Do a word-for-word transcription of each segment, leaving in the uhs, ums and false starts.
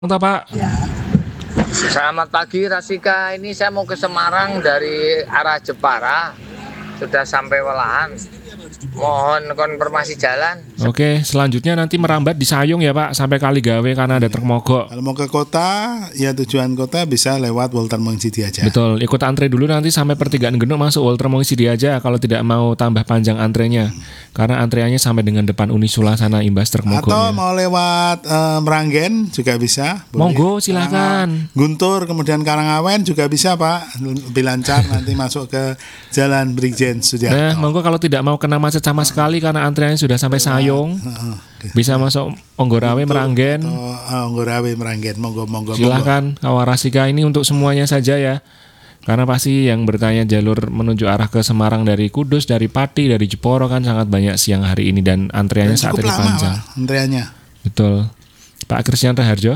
Entah Pak. Selamat pagi Rasika, ini saya mau ke Semarang dari arah Jepara, sudah sampai Welahan. Mohon konfirmasi jalan. Oke, selanjutnya nanti merambat di Sayung ya Pak, sampai Kaligawe karena ada truk mogok. Kalau mau ke kota, ya tujuan kota bisa lewat Walter Mongsidi aja. Betul, ikut antre dulu nanti sampai pertigaan Genuk masuk Walter Mongsidi aja kalau tidak mau tambah panjang antrenya. Karena antreannya sampai dengan depan Unisula sana imbas truk mogoknya. Atau mau lewat uh, Meranggen juga bisa. Boleh. Monggo silakan. Guntur kemudian Karangawen juga bisa Pak. Lebih lancar nanti masuk ke Jalan Brigjen Sudiarto. Nah, monggo kalau tidak mau kena macet sama sekali karena antreannya sudah sampai Sayung. Bisa masuk Onggorawe Meranggen. Oh, uh, Onggorawe Meranggen. Monggo monggo. Silakan Kawan Rasika, ini untuk semuanya saja ya. Karena pasti yang bertanya jalur menuju arah ke Semarang dari Kudus, dari Pati, dari Jeporo kan sangat banyak siang hari ini dan antreannya dan saat ini lama, panjang. Pak, antreannya. Betul. Pak Christian Raharjo.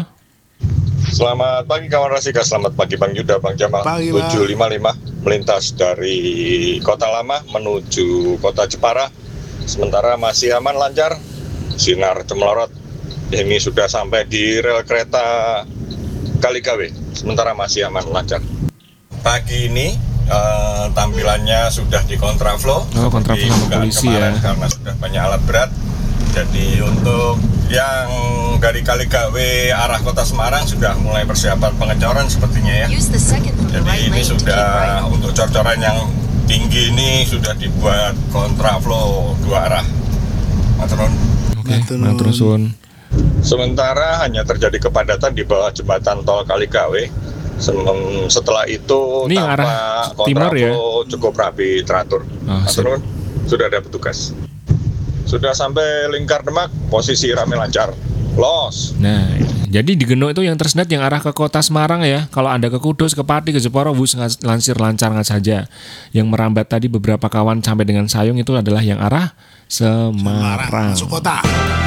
Selamat pagi kawan Rasika, selamat pagi Bang Yuda, Bang Jamal. Pagi, tujuh lima lima melintas dari Kota Lama menuju Kota Jepara. Sementara masih aman lancar. Sinar Cemelorot ini sudah sampai di rel kereta Kaligawe. Sementara masih aman lancar. Pagi ini uh, tampilannya sudah di kontraflow. Oh, kontraflow sama polisi ya. Karena sudah banyak alat berat. Jadi untuk yang dari Kaligawe arah Kota Semarang sudah mulai persiapan pengecoran sepertinya ya. Jadi ini sudah untuk cor-coran yang tinggi ini sudah dibuat kontraflow dua arah. Maturun. Oke, matur suwun. Sementara hanya terjadi kepadatan di bawah jembatan tol Kaligawe. Setelah itu ini yang arah timur ya, cukup rapi teratur. Oh, Maturun. Sudah ada petugas. Sudah sampai Lingkar Demak, posisi rame lancar. Los. Nah, jadi di Genuk itu yang tersendat yang arah ke kota Semarang ya. Kalau Anda ke Kudus, ke Pati, ke Jeporo, bus lansir lancar nggak saja. Yang merambat tadi beberapa kawan sampai dengan Sayung itu adalah yang arah Semarang. Semarang masuk kota.